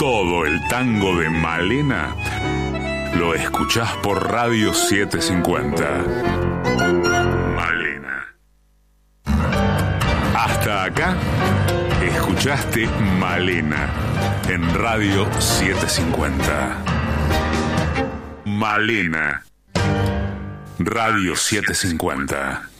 Todo el tango de Malena lo escuchás por Radio 750. Malena. Hasta acá escuchaste Malena en Radio 750. Malena. Radio 750.